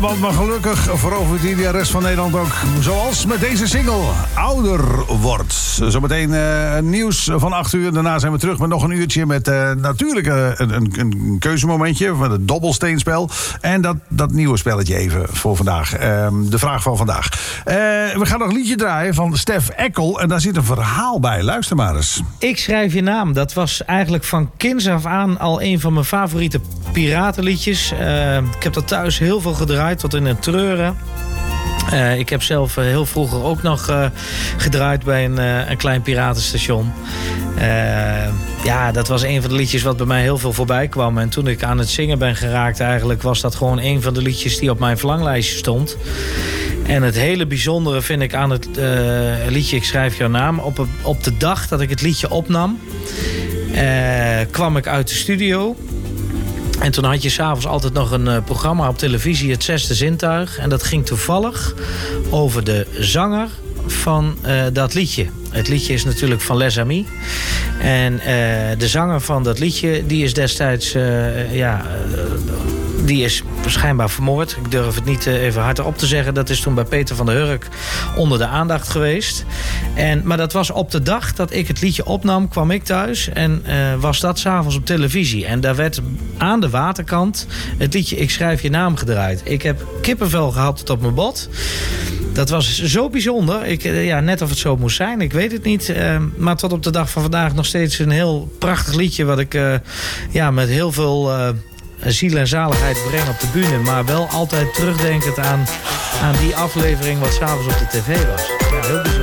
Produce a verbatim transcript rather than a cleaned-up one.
Want maar gelukkig verovert hij de rest van Nederland ook. Zoals met deze single, Ouder wordt. Zometeen uh, nieuws van acht uur. Daarna zijn we terug met nog een uurtje met uh, natuurlijk uh, een, een, een keuzemomentje van het dobbelsteenspel. En dat, dat nieuwe spelletje even voor vandaag. Uh, de vraag van vandaag. Uh, we gaan nog een liedje draaien van Stef Eckel. En daar zit een verhaal bij. Luister maar eens. Ik schrijf je naam. Dat was eigenlijk van kinds af aan al een van mijn favoriete piratenliedjes. Uh, ik heb dat thuis heel veel gedraaid. Tot in het treuren. Uh, ik heb zelf uh, heel vroeger ook nog uh, gedraaid bij een, uh, een klein piratenstation. Uh, ja, dat was een van de liedjes wat bij mij heel veel voorbij kwam. En toen ik aan het zingen ben geraakt, eigenlijk was dat gewoon een van de liedjes die op mijn verlanglijstje stond. En het hele bijzondere vind ik aan het uh, liedje Ik schrijf jouw naam. Op, op de dag dat ik het liedje opnam, uh, kwam ik uit de studio. En toen had je s'avonds altijd nog een uh, programma op televisie, Het Zesde Zintuig. En dat ging toevallig over de zanger van uh, dat liedje. Het liedje is natuurlijk van Les Amis. En uh, de zanger van dat liedje, die is destijds... Uh, ja, uh, die is schijnbaar vermoord. Ik durf het niet uh, even hardop te zeggen. Dat is toen bij Peter van der Hurk onder de aandacht geweest. En, maar dat was op de dag dat ik het liedje opnam, kwam ik thuis. En uh, was dat 's avonds op televisie. En daar werd aan de waterkant het liedje Ik schrijf je naam gedraaid. Ik heb kippenvel gehad tot op mijn bot. Dat was zo bijzonder. Ik, ja, net of het zo moest zijn, ik weet het niet. Uh, maar tot op de dag van vandaag nog steeds een heel prachtig liedje... wat ik uh, ja, met heel veel uh, ziel en zaligheid breng op de bühne. Maar wel altijd terugdenkend aan, aan die aflevering wat 's avonds op de tv was. Ja, heel bijzonder.